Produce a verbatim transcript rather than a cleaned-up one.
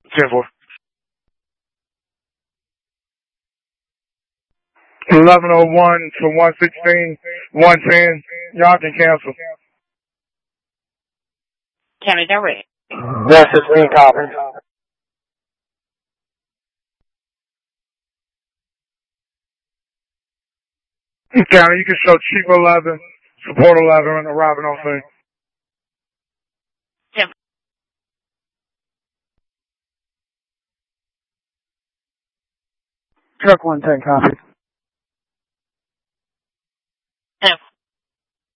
ten four. eleven oh one to one sixteen, one ten. Y'all can cancel. County Direct. Yes, it's me, copy. County, you can show Chief eleven, Support eleven, and arriving on scene. ten. Truck one ten, copy.